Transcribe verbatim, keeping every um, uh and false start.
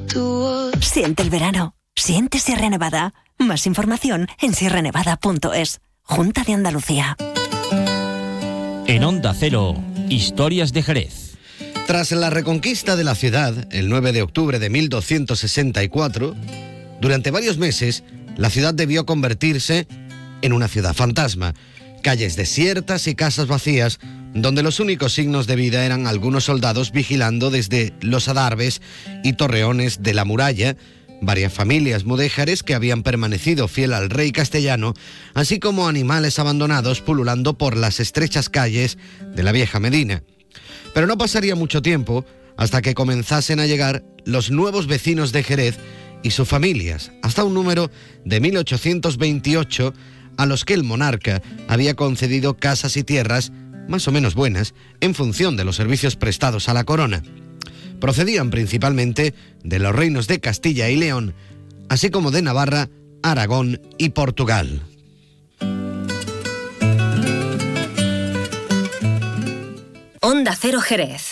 tu voz. Siente el verano. Siente Sierra Nevada. Más información en sierra nevada punto es. Junta de Andalucía. En Onda Cero, Historias de Jerez. Tras la reconquista de la ciudad, el nueve de octubre de mil doscientos sesenta y cuatro, durante varios meses, la ciudad debió convertirse en una ciudad fantasma. Calles desiertas y casas vacías, donde los únicos signos de vida eran algunos soldados vigilando desde los adarves y torreones de la muralla, varias familias mudéjares que habían permanecido fiel al rey castellano, así como animales abandonados pululando por las estrechas calles de la vieja Medina. Pero no pasaría mucho tiempo hasta que comenzasen a llegar los nuevos vecinos de Jerez y sus familias, hasta un número de mil ochocientos veintiocho, a los que el monarca había concedido casas y tierras más o menos buenas en función de los servicios prestados a la corona. Procedían principalmente de los reinos de Castilla y León, así como de Navarra, Aragón y Portugal. Onda Cero Jerez.